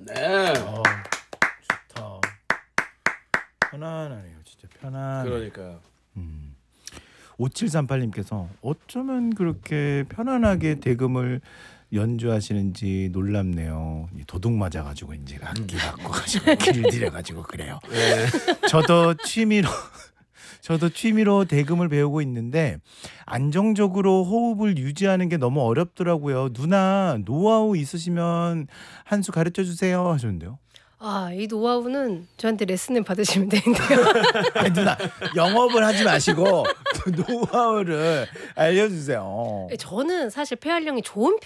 네. 좋다. 편안하네요. 진짜 편안. 그러니까요. 5738님께서 어쩌면 그렇게 편안하게 대금을 연주하시는지 놀랍네요. 도둑 맞아가지고 이제 악기 갖고 가지고 길들여가지고 그래요. 네. 저도 취미로 대금을 배우고 있는데 안정적으로 호흡을 유지하는 게 너무 어렵더라고요. 누나 노하우 있으시면 한 수 가르쳐 주세요 하셨는데요. 이 노하우는 저한테 레슨을 받으시면 되는데요. 아니, 누나 영업을 하지 마시고 노하우를 알려주세요. 저는 사실 폐활량이 좋은